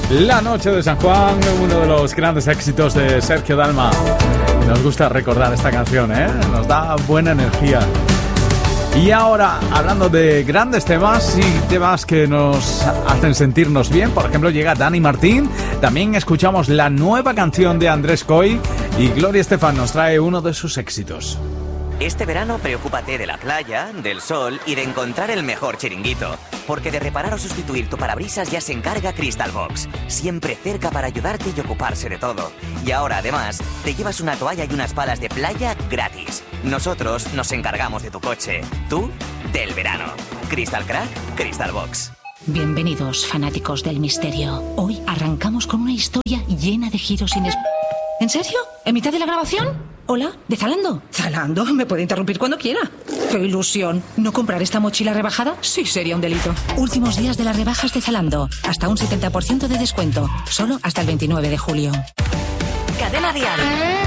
La noche de San Juan, uno de los grandes éxitos de Sergio Dalma. Nos gusta recordar esta canción, ¿eh? Nos da buena energía. Y ahora, hablando de grandes temas y temas que nos hacen sentirnos bien, por ejemplo, llega Dani Martín. También escuchamos la nueva canción de Andrés Coy y Gloria Estefan nos trae uno de sus éxitos. Este verano preocúpate de la playa, del sol y de encontrar el mejor chiringuito. Porque de reparar o sustituir tu parabrisas ya se encarga Crystal Box. Siempre cerca para ayudarte y ocuparse de todo. Y ahora además te llevas una toalla y unas palas de playa gratis. Nosotros nos encargamos de tu coche. Tú, del verano. Crystal Crack, Crystal Box. Bienvenidos, fanáticos del misterio. Hoy arrancamos con una historia llena de giros inesperados. ¿En serio? ¿En mitad de la grabación? Hola, ¿de Zalando? ¿Zalando? Me puede interrumpir cuando quiera. ¡Qué ilusión! ¿No comprar esta mochila rebajada? Sí, sería un delito. Últimos días de las rebajas de Zalando. Hasta un 70% de descuento. Solo hasta el 29 de julio. Cadena Dial.